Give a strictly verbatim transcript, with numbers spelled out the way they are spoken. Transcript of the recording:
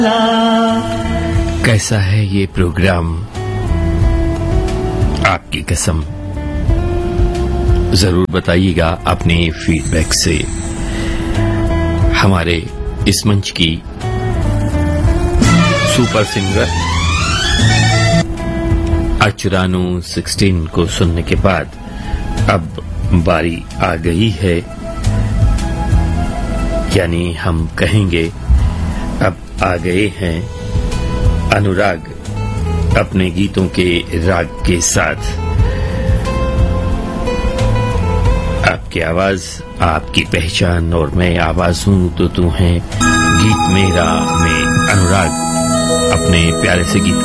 कैसा है ये प्रोग्राम? आपकी कसम जरूर बताइएगा अपने फीडबैक से। हमारे इस मंच की सुपर सिंगर अर्चरानू सोलह को सुनने के बाद अब बारी आ गई है, यानी हम कहेंगे अब आ गए हैं अनुराग अपने गीतों के राग के साथ। आपकी आवाज, आपकी पहचान और मैं आवाज हूं तो तू है। गीत मेरा में अनुराग अपने प्यारे से गीत